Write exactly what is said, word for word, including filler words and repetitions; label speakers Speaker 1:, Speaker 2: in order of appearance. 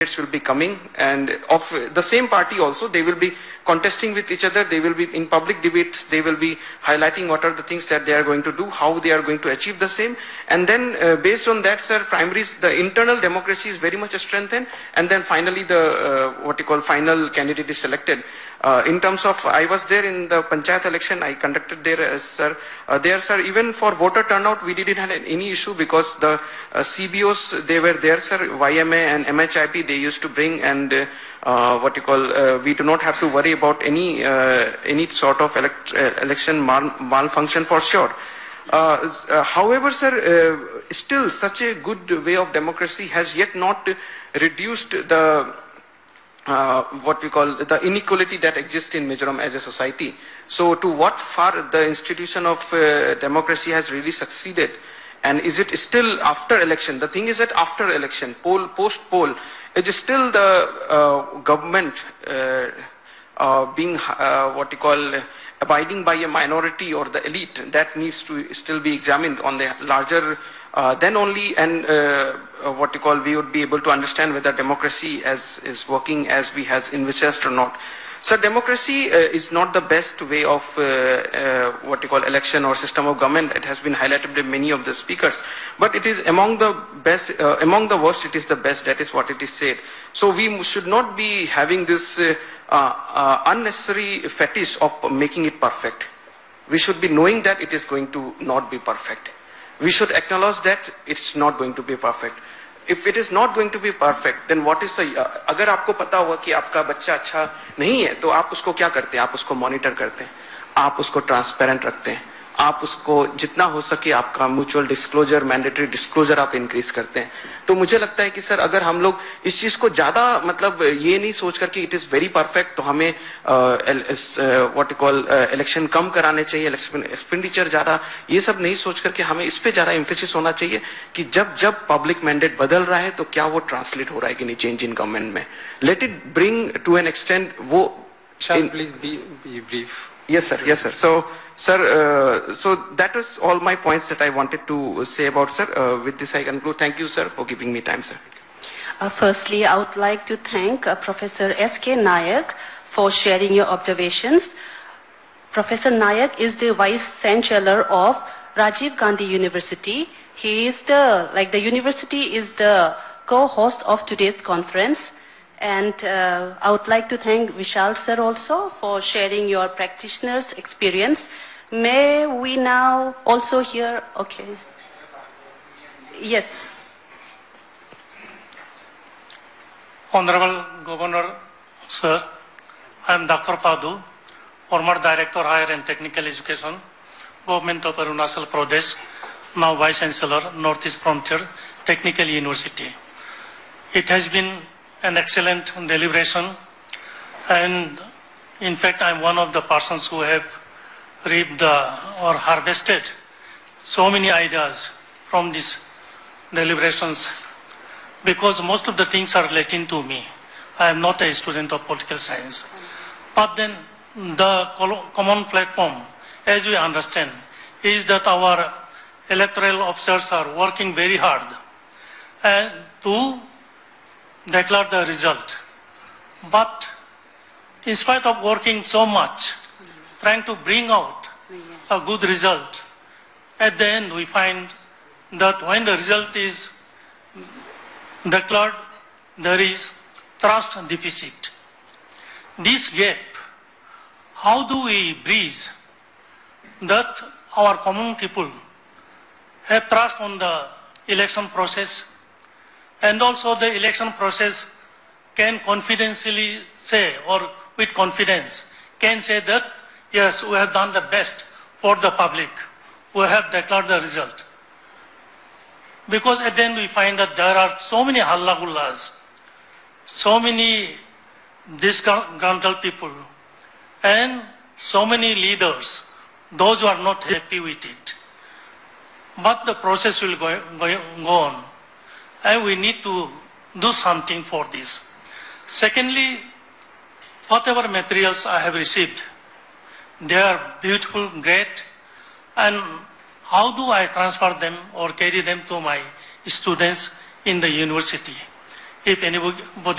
Speaker 1: will be coming, and of the same party also, they will be contesting with each other. They will be in public debates. They will be highlighting what are the things that they are going to do, how they are going to achieve the same, and then uh, based on that, sir, primaries, the internal democracy is very much strengthened, and then finally the uh, what you call final candidate is selected. Uh, in terms of, I was there in the Panchayat election, I conducted there, uh, sir. Uh, there, sir, even for voter turnout, we didn't have any issue because the uh, C B Os, they were there, sir. Y M A and M H I P, they used to bring, and uh, uh, what you call, uh, we do not have to worry about any uh, any sort of elect uh, election mal malfunction for sure. Uh, uh, however, sir, uh, still such a good way of democracy has yet not reduced the Uh, what we call the inequality that exists in Mizoram as a society. So to what far the institution of uh, democracy has really succeeded, and is it still after election? The thing is that after election, poll, post poll, it is still the uh, government uh, uh, being uh, what you call uh, abiding by a minority or the elite that needs to still be examined on the larger. Uh, then only, and uh, uh, what you call, we would be able to understand whether democracy as, is working as we has envisaged or not. So democracy uh, is not the best way of uh, uh, what you call election or system of government. It has been highlighted by many of the speakers, but it is among the best, uh, among the worst. It is the best. That is what it is said. So we should not be having this uh, uh, uh, unnecessary fetish of making it perfect. We should be knowing that it is going to not be perfect. We should acknowledge that it's not going to be perfect. If it is not going to be perfect, then what is the, uh, अगर आपको पता हुआ कि आपका बच्चा अच्छा नहीं है, तो आप उसको क्या करते हैं? आप उसको मॉनिटर करते हैं, आप उसको ट्रांसपेरेंट रखते हैं, आप उसको जितना हो सके आपका म्यूचुअल डिस्क्लोजर, मैंडेटरी डिस्क्लोजर आप इंक्रीज करते हैं. तो मुझे लगता है कि सर अगर हम लोग इस चीज को ज्यादा मतलब ये नहीं सोच करके इट इज वेरी परफेक्ट, तो हमें व्हाट यू कॉल इलेक्शन कम कराने चाहिए, एक्सपेंडिचर ज्यादा, ये सब नहीं सोच करके हमें इस पे ज्यादा एम्फेसिस होना चाहिए कि जब जब पब्लिक मैंडेट बदल रहा है तो क्या वो ट्रांसलेट हो रहा है कि नहीं चेंज इन गवर्नमेंट में. Let it bring to an extent वो.
Speaker 2: Please be brief.
Speaker 1: Yes, sir. Yes, sir. So, sir, uh, so that was all my points that I wanted to say about, sir. Uh, with this, I conclude. Thank you, sir, for giving me time, sir.
Speaker 3: Uh, firstly, I would like to thank uh, Professor S K Nayak for sharing your observations. Professor Nayak is the Vice Chancellor of Rajiv Gandhi University. He is the, like the university is the co-host of today's conference. And uh, I would like to thank Vishal sir also for sharing your practitioner's experience. May we now also hear, okay. Yes.
Speaker 4: Honorable Governor, sir, I am Doctor Padu, former Director Higher and Technical Education, Government of Arunachal Pradesh, now Vice Chancellor, Northeast Frontier Technical University. It has been an excellent deliberation, and in fact I am one of the persons who have reaped the, or harvested so many ideas from these deliberations, because most of the things are latent to me. I am not a student of political science, but then the common platform, as we understand, is that our electoral officers are working very hard and to declare the result. But in spite of working so much, trying to bring out a good result, at the end we find that when the result is declared, there is trust deficit. This gap, how do we bridge that our common people have trust on the election process, and also the election process can confidentially say, or with confidence, can say that, yes, we have done the best for the public. We have declared the result. Because at the end we find that there are so many hallagullas, so many disgruntled people, and so many leaders, those who are not happy with it. But the process will go, go, go on. And we need to do something for this. Secondly, whatever materials I have received, they are beautiful, great, and how do I transfer them or carry them to my students in the university? if anybody